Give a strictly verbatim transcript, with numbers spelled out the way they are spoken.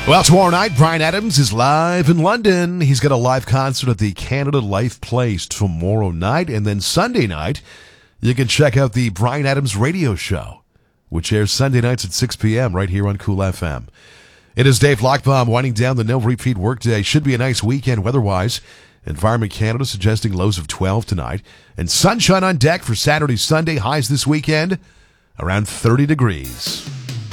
Well, tomorrow night, Bryan Adams is live in London. He's got a live concert at the Canada Life Place tomorrow night. And then Sunday night, you can check out the Bryan Adams radio show, which airs Sunday nights at six p.m. right here on Cool F M. It is Dave Lockbaum winding down the no-repeat workday. Should be a nice weekend weather-wise. Environment Canada suggesting lows of twelve tonight. And sunshine on deck for Saturday, Sunday. Highs this weekend around thirty degrees.